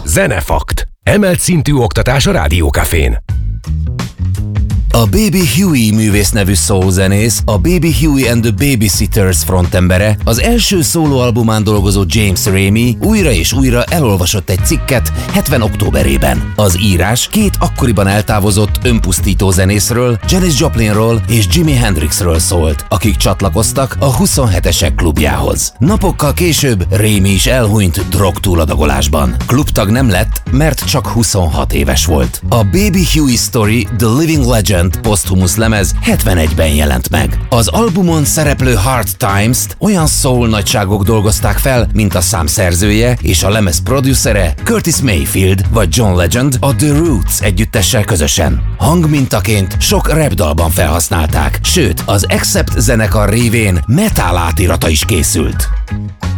Zenefakt. Emelt szintű oktatás a Rádiókafén. A Baby Huey művész nevű soul-zenész, a Baby Huey and the Babysitters frontembere, az első szólóalbumán dolgozó James Ramey újra és újra elolvasott egy cikket 70 októberében. Az írás két akkoriban eltávozott önpusztító zenészről, Janis Joplinról és Jimi Hendrixről szólt, akik csatlakoztak a 27-esek klubjához. Napokkal később Ramey is elhunyt drogtúladagolásban. Klubtag nem lett, mert csak 26 éves volt. A Baby Huey Story The Living Legend poszthumusz lemez 71-ben jelent meg. Az albumon szereplő Hard Times-t olyan soul nagyságok dolgozták fel, mint a szám szerzője és a lemez producere Curtis Mayfield vagy John Legend a The Roots együttessel közösen. Hangmintaként sok rap dalban felhasználták, sőt, az Accept zenekar révén metal átirata is készült.